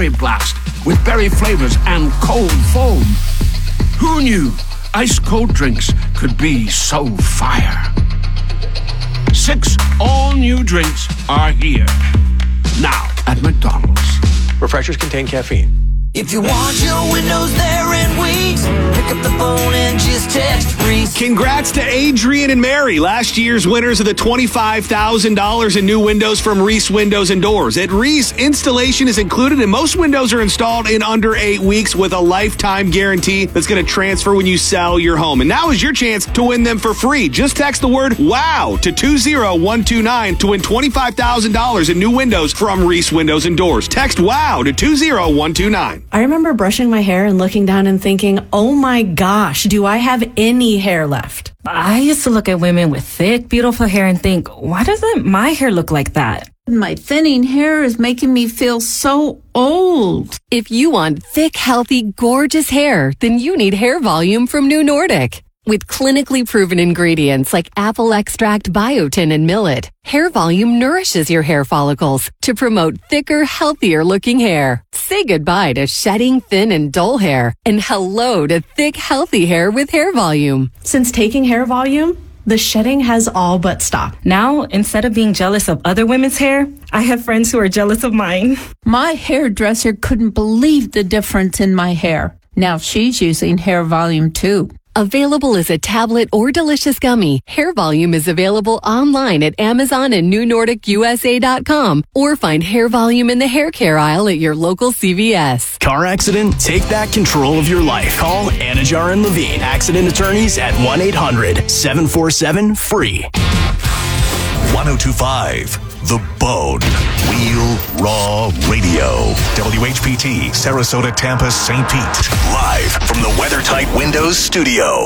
Berry Blast with berry flavors and cold foam. Who knew ice cold drinks could be so fire? 6 all-new drinks are here. Now at McDonald's. Refreshers contain caffeine. If you want your windows there in weeks, pick up the phone and just text Reese. Congrats to Adrian and Mary, last year's winners of the $25,000 in new windows from Reese Windows and Doors. At Reese, installation is included and most windows are installed in under 8 weeks with a lifetime guarantee that's going to transfer when you sell your home. And now is your chance to win them for free. Just text the word WOW to 20129 to win $25,000 in new windows from Reese Windows and Doors. Text WOW to 20129. I remember brushing my hair and looking down and thinking, oh my gosh, do I have any hair left? I used to look at women with thick, beautiful hair and think, why doesn't my hair look like that? My thinning hair is making me feel so old. If you want thick, healthy, gorgeous hair, then you need Hair Volume from New Nordic. With clinically proven ingredients like apple extract, biotin, and millet, Hair Volume nourishes your hair follicles to promote thicker, healthier looking hair. Say goodbye to shedding, thin, and dull hair, and hello to thick, healthy hair with Hair Volume. Since taking Hair Volume, the shedding has all but stopped. Now, instead of being jealous of other women's hair, I have friends who are jealous of mine. My hairdresser couldn't believe the difference in my hair. Now she's using Hair Volume too. Available as a tablet or delicious gummy, Hair Volume is available online at Amazon and NewNordicUSA.com, or find Hair Volume in the hair care aisle at your local CVS. Car accident? Take back control of your life. Call Anajar and Levine, accident attorneys at 1-800-747-FREE. 1025 The Bone. Real Raw Radio. WHPT, Sarasota, Tampa, St. Pete. Live from the WeatherTight Windows studio.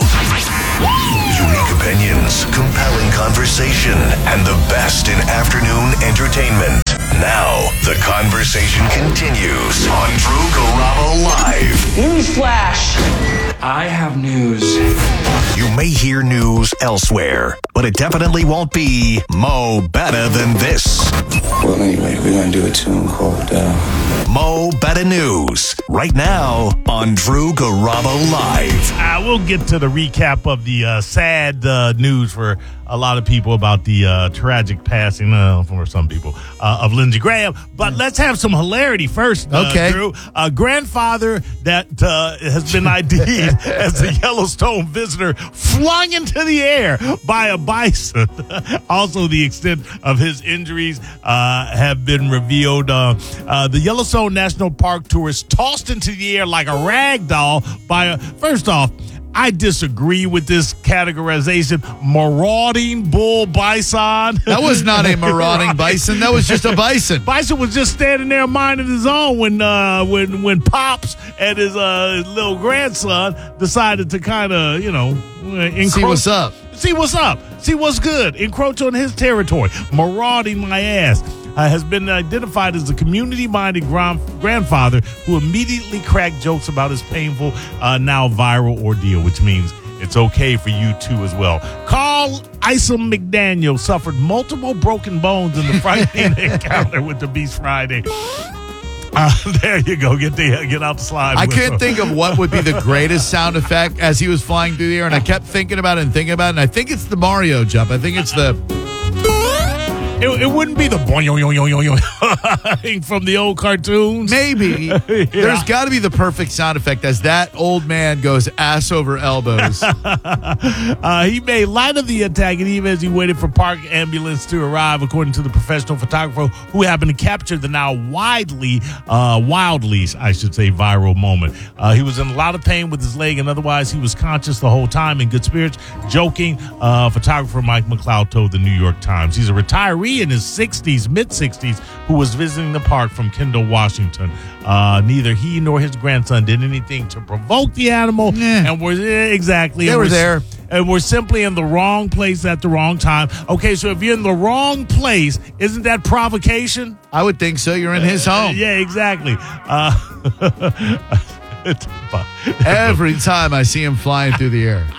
Unique opinions, compelling conversation, and the best in afternoon entertainment. Now, the conversation continues on Drew Garabo Live. Newsflash! I have news. You may hear news elsewhere, but it definitely won't be Mo Better Than This. Well, anyway, we're going to do a tune called Mo Better News, right now on Drew Garabo Live. We'll get to the recap of the sad news for a lot of people about the tragic passing, for some people, of Lindsey Graham. But let's have some hilarity first, Drew. A grandfather that has been ID'd as a Yellowstone visitor flung into the air by a bison. Also, the extent of his injuries have been revealed. The Yellowstone National Park tourist tossed into the air like a rag doll by a... First off, I disagree with this categorization. Marauding bull bison. That was not a marauding bison. That was just a bison. Bison was just standing there minding his own when Pops and his little grandson decided to kind of, encroach. See what's up. See what's up. See what's good. Encroach on his territory. Marauding my ass. Has been identified as a community-minded grandfather who immediately cracked jokes about his painful, now viral ordeal, which means it's okay for you too as well. Carl Isom McDaniel suffered multiple broken bones in the frightening encounter with the Beast Friday. There you go. Get out the slide. I couldn't think of what would be the greatest sound effect as he was flying through the air, and I kept thinking about it, and I think it's the Mario jump. I think it's the... It wouldn't be the boing from the old cartoons. Maybe. Yeah. There's got to be the perfect sound effect as that old man goes ass over elbows. He made light of the attack, and even as he waited for park ambulance to arrive, according to the professional photographer who happened to capture the now wildly, I should say, viral moment. He was in a lot of pain with his leg, and otherwise he was conscious the whole time, in good spirits, joking. Photographer Mike McLeod told the New York Times. He's a retiree in his mid-60s, who was visiting the park from Kendall, Washington. Neither he nor his grandson did anything to provoke the animal, and were exactly they were there. And we're simply in the wrong place at the wrong time. Okay, so if you're in the wrong place, isn't that provocation? I would think so. You're in his home. Yeah, exactly. Every time I see him flying through the air.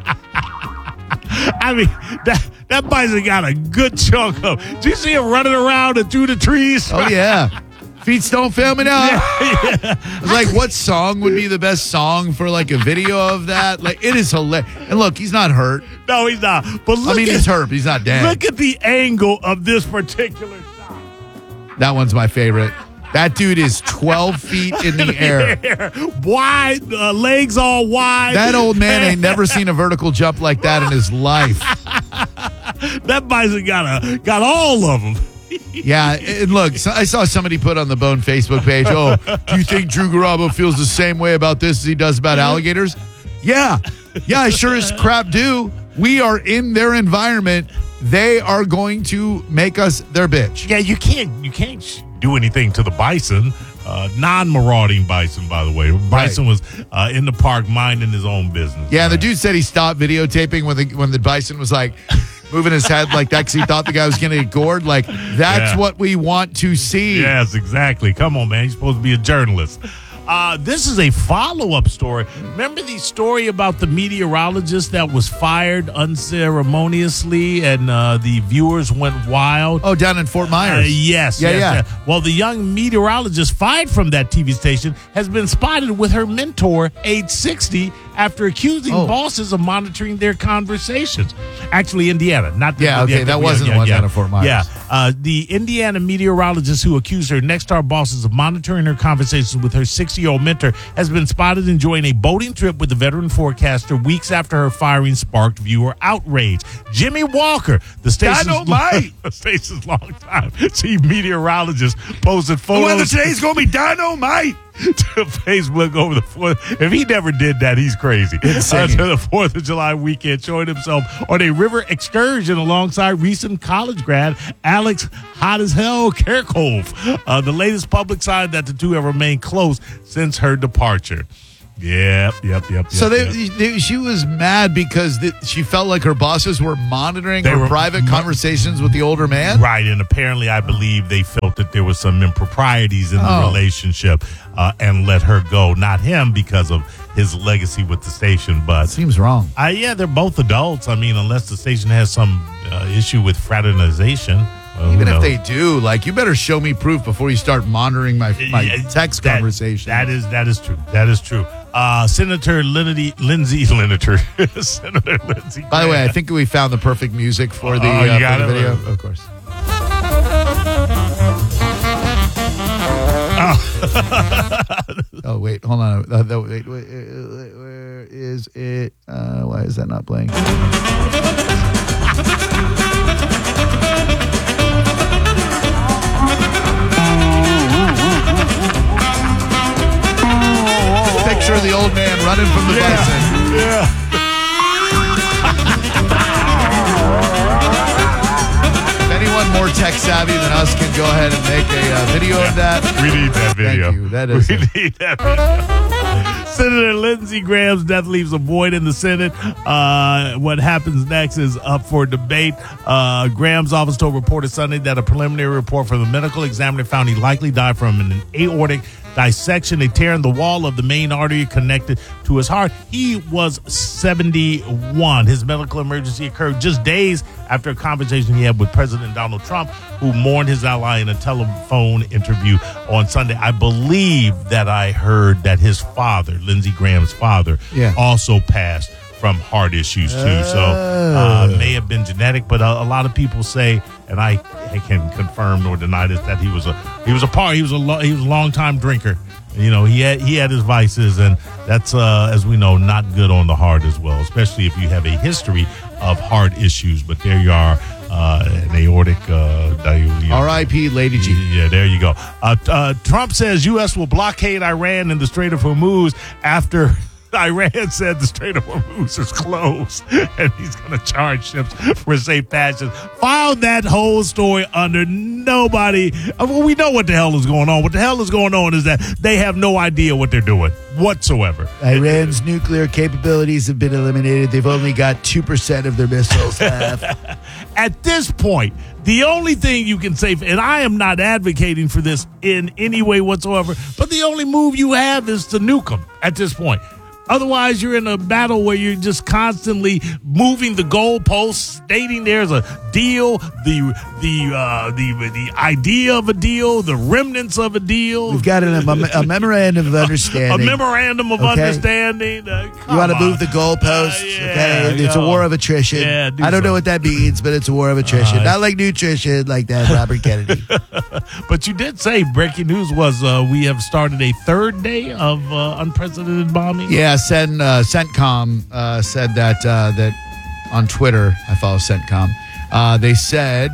I mean, that bison got a good chunk of. Do you see him running around and through the trees? Oh, yeah. Beats don't fail me now. I was like, what song would be the best song for like a video of that? Like, it is hilarious. And look, he's not hurt. No, he's not. But look he's hurt, but he's not dead. Look at the angle of this particular shot. That one's my favorite. That dude is 12 feet in the air. Wide, legs all wide. That old man ain't never seen a vertical jump like that in his life. That bison got all of them. Yeah, and look, I saw somebody put on the Bone Facebook page, oh, do you think Drew Garabo feels the same way about this as he does about alligators? Yeah, I sure as crap do. We are in their environment. They are going to make us their bitch. Yeah, you can't do anything to the bison. Non-marauding bison, by the way. Bison was in the park minding his own business. Yeah, the dude said he stopped videotaping when the bison was like moving his head like that because he thought the guy was going to get gored. Like, that's what we want to see. Yes, exactly. Come on, man. You're supposed to be a journalist. This is a follow-up story. Remember the story about the meteorologist that was fired unceremoniously and the viewers went wild? Oh, down in Fort Myers. Yes. Well, the young meteorologist fired from that TV station has been spotted with her mentor, age 60, after accusing bosses of monitoring their conversations. Actually, Indiana, not the that wasn't the one down in Fort Myers. Yeah, the Indiana meteorologist who accused her next-door bosses of monitoring her conversations with her 60-year-old mentor has been spotted enjoying a boating trip with the veteran forecaster weeks after her firing sparked viewer outrage. Jimmy Walker, the station's longtime chief meteorologist, posted photos. The weather today's going to be dynamite. To Facebook over the 4th. If he never did that, he's crazy. To the 4th of July weekend, showing himself on a river excursion alongside recent college grad Alex Hot as Hell Kerkhoff. The latest public sign that the two have remained close since her departure. Yep. So she was mad because she felt like her bosses were monitoring her private conversations with the older man? Right, and apparently I believe they felt that there was some improprieties in the relationship and let her go. Not him because of his legacy with the station, but... Seems wrong. They're both adults. I mean, unless the station has some issue with fraternization. Even if they do, like, you better show me proof before you start monitoring my text conversation. That is true. That is true. Senator Lindsey Senator Lindsey. By the way, I think we found the perfect music for the video. Of course. Oh, wait, hold on. Wait, where is it? Why is that not playing? Picture the old man running from the bison. Yeah. If anyone more tech savvy than us can go ahead and make a video of that. We need that video. Thank you. That is. We need that video. Senator Lindsey Graham's death leaves a void in the Senate. What happens next is up for debate. Graham's office told reporters Sunday that a preliminary report from the medical examiner found he likely died from an aortic dissection, a tear in the wall of the main artery connected to his heart. He was 71. His medical emergency occurred just days after a conversation he had with President Donald Trump, who mourned his ally in a telephone interview on Sunday. I believe that I heard that his father, Lindsey Graham's father, also passed from heart issues too. So may have been genetic, but a lot of people say, and I can confirm nor deny this, that he was a long time drinker. You know, he had his vices, and that's as we know, not good on the heart as well, especially if you have a history of heart issues. But there you are, an aortic. R.I.P. Lady G. Yeah, there you go. Trump says U.S. will blockade Iran in the Strait of Hormuz after Iran said the Strait of Hormuz is closed and he's going to charge ships for safe passage. Filed that whole story under nobody. We know what the hell is going on. What the hell is going on is that they have no idea what they're doing whatsoever. Iran's nuclear capabilities have been eliminated. They've only got 2% of their missiles left. At this point, the only thing you can say, and I am not advocating for this in any way whatsoever, but the only move you have is to nuke them at this point. Otherwise, you're in a battle where you're just constantly moving the goalposts, stating there's a deal, the idea of a deal, the remnants of a deal. We've got a memorandum of understanding. A memorandum of understanding. You want to move the goalposts? It's a war of attrition. Yeah, I don't know what that means, but it's a war of attrition. Not like nutrition, like that Robert Kennedy. But you did say breaking news was we have started a third day of unprecedented bombing. Yeah, CENTCOM said that on Twitter. I follow CENTCOM. They said,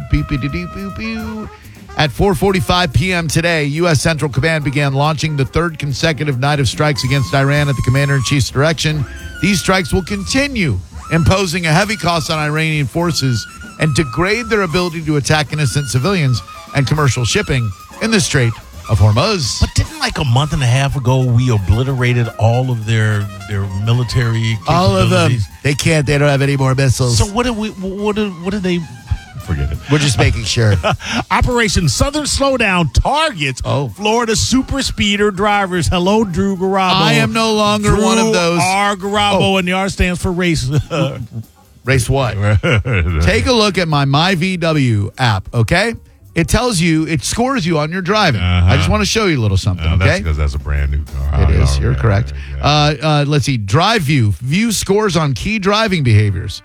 at 4:45 p.m. today, U.S. Central Command began launching the third consecutive night of strikes against Iran at the Commander-in-Chief's direction. These strikes will continue, imposing a heavy cost on Iranian forces and degrade their ability to attack innocent civilians and commercial shipping in the Strait of Hormuz. But didn't like a month and a half ago we obliterated all of their military capabilities? All of them. They can't. They don't have any more missiles. So what did they? Forget it. We're just making sure. Operation Southern Slowdown targets Florida super speeder drivers. Hello, Drew Garabo. I am no longer one of those. R. Garabo, and the R stands for race. Race what? Take a look at my MyVW app, okay? It tells you, it scores you on your driving. I just want to show you a little something, okay? That's because that's a brand new car. It is. You're correct. Let's see. Drive View. View scores on key driving behaviors.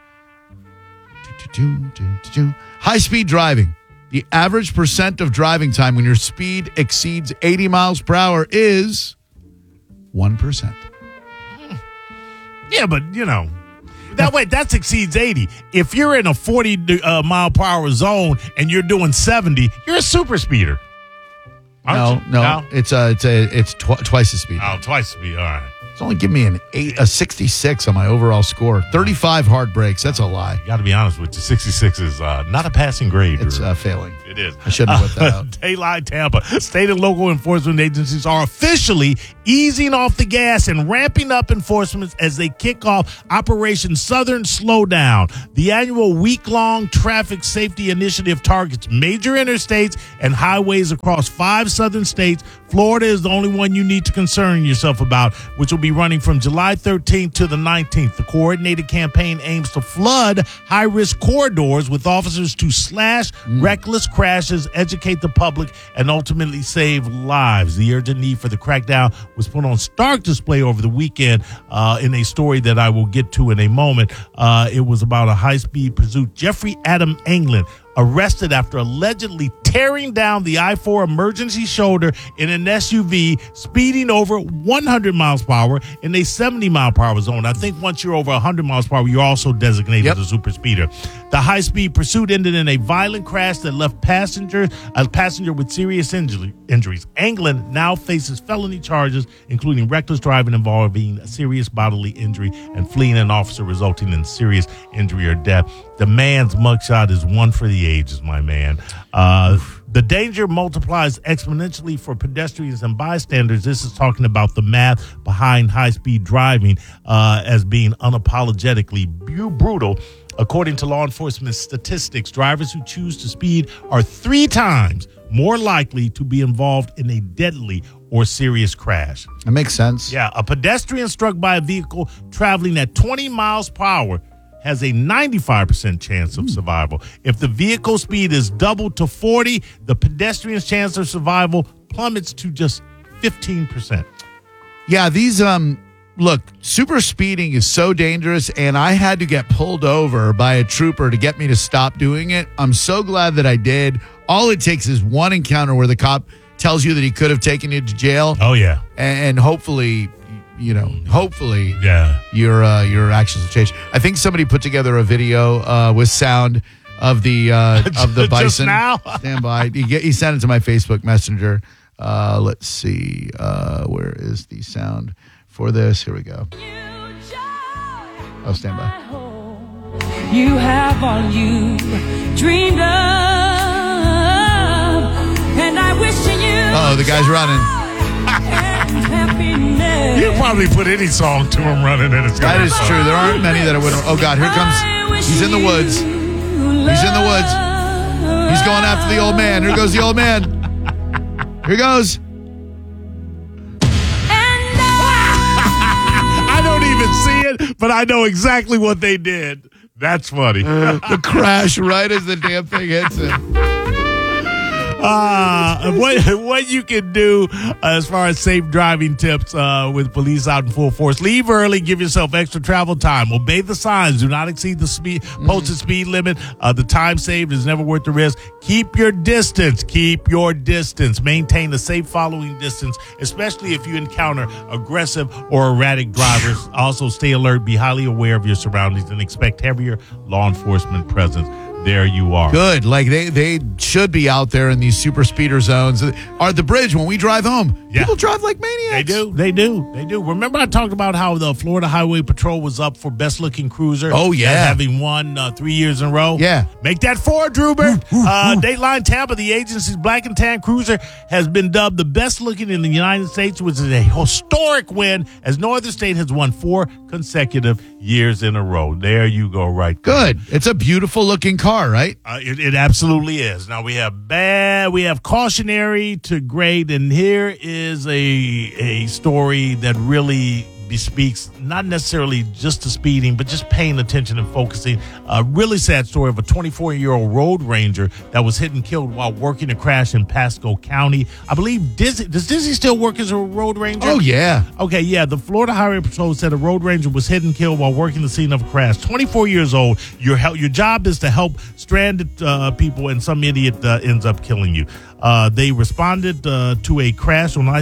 High-speed driving. The average percent of driving time when your speed exceeds 80 miles per hour is 1%. Yeah, but, that exceeds 80. If you're in a 40 mile per hour zone and you're doing 70, you're a super speeder. No. It's twice the speed. Oh, twice the speed. All right. It's only giving me a 66 on my overall score. 35 hard breaks. That's a lie. You got to be honest with you. 66 is not a passing grade. It's failing. It is. I shouldn't have put that out. Daylight Tampa. State and local enforcement agencies are officially easing off the gas and ramping up enforcement as they kick off Operation Southern Slowdown. The annual week-long traffic safety initiative targets major interstates and highways across 5 southern states. Florida is the only one you need to concern yourself about, which will be running from July 13th to the 19th. The coordinated campaign aims to flood high-risk corridors with officers to slash reckless crashes, educate the public, and ultimately save lives. The urgent need for the crackdown was put on stark display over the weekend in a story that I will get to in a moment. It was about a high-speed pursuit. Jeffrey Adam England arrested after allegedly tearing down the I-4 emergency shoulder in an SUV, speeding over 100 miles per hour in a 70 mile per hour zone. I think once you're over 100 miles per hour, you're also designated as a super speeder. The high-speed pursuit ended in a violent crash that left a passenger with serious injuries. England now faces felony charges, including reckless driving involving a serious bodily injury and fleeing an officer resulting in serious injury or death. The man's mugshot is one for the ages, my man. The danger multiplies exponentially for pedestrians and bystanders. This is talking about the math behind high-speed driving as being unapologetically brutal. According to law enforcement statistics, drivers who choose to speed are 3 times more likely to be involved in a deadly or serious crash. That makes sense. Yeah, a pedestrian struck by a vehicle traveling at 20 miles per hour has a 95% chance of survival. If the vehicle speed is doubled to 40, the pedestrian's chance of survival plummets to just 15%. Yeah, these look, super speeding is so dangerous, and I had to get pulled over by a trooper to get me to stop doing it. I'm so glad that I did. All it takes is one encounter where the cop tells you that he could have taken you to jail. Oh, yeah. And hopefully, hopefully your actions will change. I think somebody put together a video with sound of the bison. Just now? Stand by. He sent it to my Facebook Messenger. Let's see. Where is the sound for this? Here we go. Oh, stand by. You have all you dreamed of, and I wish you. Oh, the guy's running. You probably put any song to him running, and it's gonna That is true. There aren't many that I wouldn't. Oh God, here comes. He's in the woods. He's in the woods. He's going after the old man. Here goes the old man. Here goes. I don't even see it, but I know exactly what they did. That's funny. The crash right as the damn thing hits him. What you can do as far as safe driving tips with police out in full force: leave early, give yourself extra travel time, obey the signs, do not exceed the posted speed limit. The time saved is never worth the risk. Keep your distance. Maintain a safe following distance, especially if you encounter aggressive or erratic drivers. Also, stay alert, be highly aware of your surroundings, and expect heavier law enforcement presence. There you are. Good. Like they should be out there in these super speeder zones. Or the bridge when we drive home. Yeah. People drive like maniacs. They do. Remember I talked about how the Florida Highway Patrol was up for best looking cruiser? Oh, yeah. Having won 3 years in a row. Yeah. Make that 4, Druber. Dateline Tampa, the agency's black and tan cruiser, has been dubbed the best looking in the United States, which is a historic win, as no other state has won 4 consecutive years in a row. There you go, right? Good. It's a beautiful looking car, right? It absolutely is. Now we have cautionary to great, and here is a story that really bespeaks not necessarily just the speeding, but just paying attention and focusing. A really sad story of a 24-year-old road ranger that was hit and killed while working a crash in Pasco County. I believe does Dizzy still work as a road ranger? Oh, yeah. Okay, yeah. The Florida Highway Patrol said a road ranger was hit and killed while working the scene of a crash. 24 years old. Your job is to help stranded people, and some idiot ends up killing you. They responded to a crash on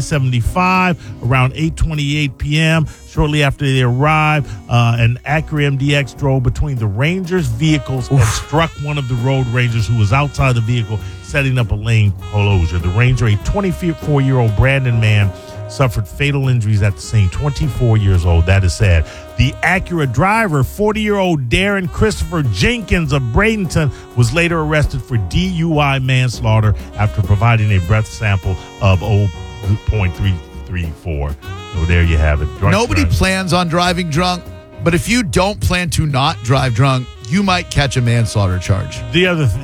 I-75 around 8:28 p.m. Shortly after they arrived, an Acura MDX drove between the Rangers' vehicles and struck one of the road rangers who was outside the vehicle, setting up a lane closure. The ranger, a 24-year-old Brandon man, suffered fatal injuries at the scene. 24 years old. That is sad. The Acura driver, 40-year-old Darren Christopher Jenkins of Bradenton, was later arrested for DUI manslaughter after providing a breath sample of 0.334. So there you have it. Nobody plans on driving drunk, but if you don't plan to not drive drunk, you might catch a manslaughter charge. The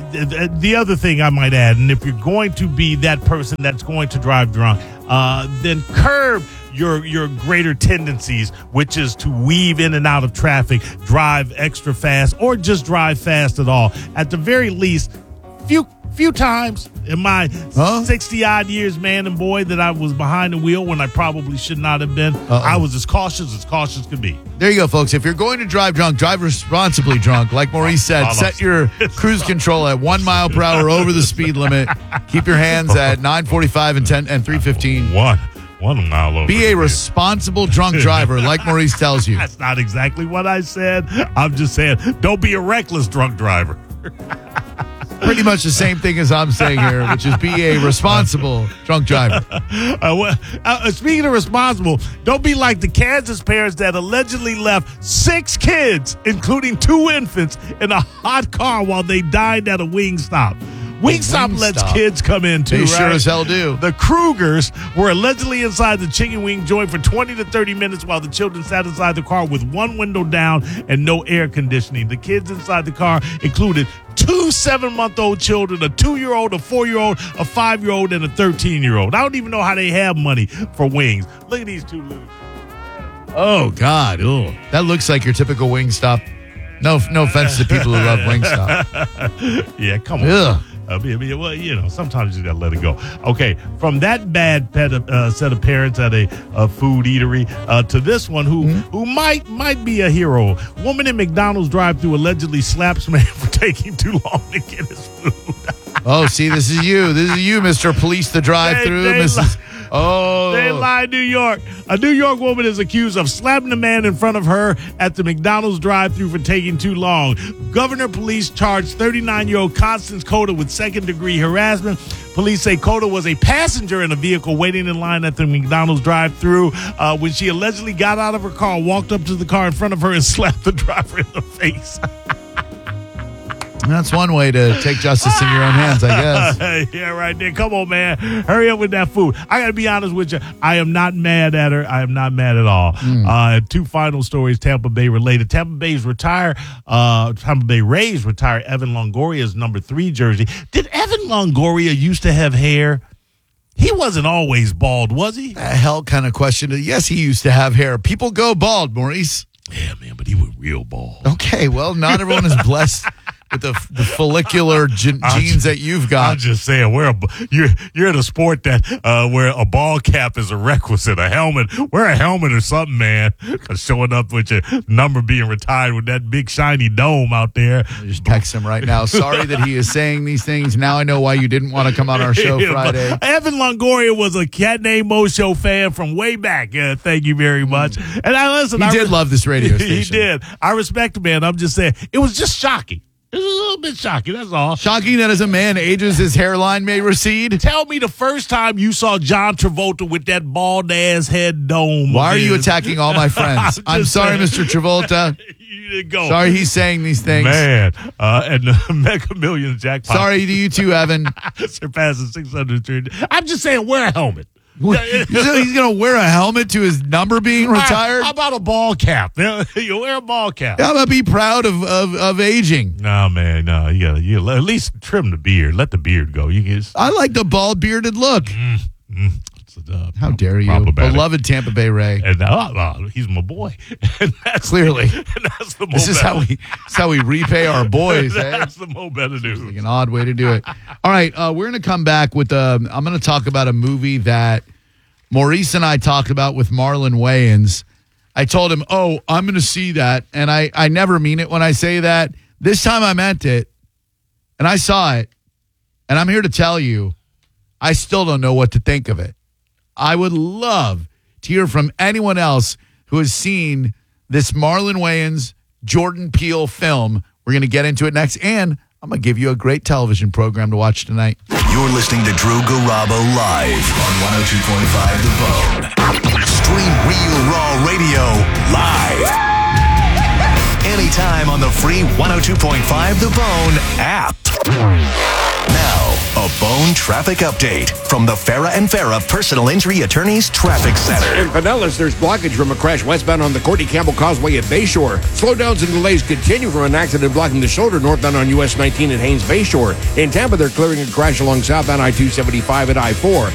other thing I might add, and if you're going to be that person that's going to drive drunk, then curb your greater tendencies, which is to weave in and out of traffic, drive extra fast, or just drive fast at all. At the very least, few times in my 60-odd years, man and boy, that I was behind the wheel when I probably should not have been. I was as cautious could be. There you go, folks. If you're going to drive drunk, drive responsibly drunk. Like Maurice said, set your cruise control at 1 mile per hour over the speed limit. Keep your hands at 9:45 and 3:15. 1 mile over. Be a responsible drunk driver, like Maurice tells you. That's not exactly what I said. I'm just saying, don't be a reckless drunk driver. Pretty much the same thing as I'm saying here, which is be a responsible drunk driver. Speaking of responsible, don't be like the Kansas parents that allegedly left 6 kids, including 2 infants, in a hot car while they dined at a Wingstop. Wingstop lets kids come in, too, They right? sure as hell do. The Krugers were allegedly inside the chicken wing joint for 20 to 30 minutes while the children sat inside the car with one window down and no air conditioning. The kids inside the car included 2 7-month-old children, a 2-year-old, a 4-year-old, a 5-year-old, and a 13-year-old. I don't even know how they have money for wings. Look at these 2 little. Oh, God. Ooh. That looks like your typical Wingstop. No offense to people who love Wingstop. Yeah, come on. Ugh. Well, sometimes you just got to let it go. Okay, from that bad set of parents at a food eatery to this one who might be a hero. Woman in McDonald's drive-thru allegedly slaps man for taking too long to get his food. Oh, see, this is you. This is you, Mr. Police the drive-thru, Mrs. They lie, New York. A New York woman is accused of slapping a man in front of her at the McDonald's drive-thru for taking too long. Governor police charged 39-year-old Constance Cota with second-degree harassment. Police say Cota was a passenger in a vehicle waiting in line at the McDonald's drive-thru when she allegedly got out of her car, walked up to the car in front of her, and slapped the driver in the face. That's one way to take justice in your own hands, I guess. Yeah, right there. Come on, man. Hurry up with that food. I got to be honest with you. I am not mad at her. I am not mad at all. 2 final stories, Tampa Bay related. Tampa Bay Rays retire Evan Longoria's number 3 jersey. Did Evan Longoria used to have hair? He wasn't always bald, was he? Hell kind of question. Yes, he used to have hair. People go bald, Maurice. Yeah, man, but he was real bald. Okay, well, not everyone is blessed with the follicular genes that you've got. I'm just saying, you're in a sport that where a ball cap is a requisite, a helmet. Wear a helmet or something, man. Showing up with your number being retired with that big shiny dome out there. Just text him right now. Sorry that he is saying these things. Now I know why you didn't want to come on our show Friday. Evan Longoria was a Cat Named Mo Show fan from way back. Thank you very much. And I did love this radio station. He did. I respect him, man. I'm just saying, it was just shocking. It was a little bit shocking, that's all. Shocking that as a man ages, his hairline may recede? Tell me the first time you saw John Travolta with that bald-ass head dome. Why are you attacking all my friends? I'm sorry, Mr. Travolta. You didn't go. Sorry he's saying these things. Man, and the Mega Millions jackpot. Sorry to you too, Evan. Surpassing 600. I'm just saying, wear a helmet. He's going to wear a helmet to his number being retired? How about a ball cap? You wear a ball cap. How about be proud of aging? No, man, no. You at least trim the beard. Let the beard go. I like the bald bearded look. How dare you? Beloved Tampa Bay Ray. And he's my boy. And that's clearly. That's the this is how we repay our boys. That's the Mo Better news. Like an odd way to do it. All right, we're going to come back with I'm going to talk about a movie that Maurice and I talked about with Marlon Wayans. I told him, I'm going to see that. And I never mean it when I say that. This time I meant it. And I saw it. And I'm here to tell you, I still don't know what to think of it. I would love to hear from anyone else who has seen this Marlon Wayans, Jordan Peele film. We're going to get into it next. And I'm going to give you a great television program to watch tonight. You're listening to Drew Garabo live on 102.5 The Bone. Stream Real Raw Radio live. Anytime on the free 102.5 The Bone app. Now, a Bone traffic update from the Farah and Farah Personal Injury Attorneys Traffic Center. In Pinellas, there's blockage from a crash westbound on the Courtney Campbell Causeway at Bayshore. Slowdowns and delays continue from an accident blocking the shoulder northbound on US 19 at Haynes Bayshore. In Tampa, they're clearing a crash along southbound I-275 at I-4.